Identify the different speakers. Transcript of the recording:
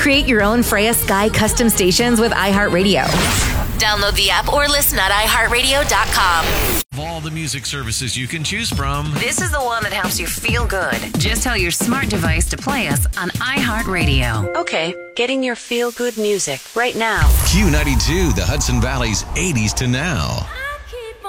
Speaker 1: Create your own Freya Sky custom stations with iHeartRadio. Download the app or listen at iHeartRadio.com.
Speaker 2: Of all the music services you can choose from,
Speaker 3: this is the one that helps you feel good. Just tell your smart device to play us on iHeartRadio. Okay, getting your feel-good music right now.
Speaker 2: Q92, the Hudson Valley's 80s to now.